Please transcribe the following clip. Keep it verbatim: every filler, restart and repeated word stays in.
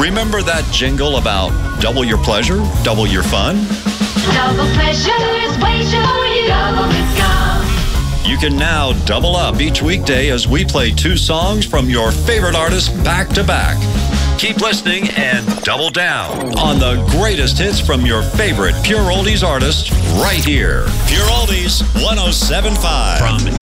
Remember that jingle about double your pleasure, double your fun? Double pleasure is wager when you double discount. You can now double up each weekday as we play two songs from your favorite artists back to back. Keep listening and double down on the greatest hits from your favorite Pure Oldies artists right here. Pure Oldies one oh seven point five from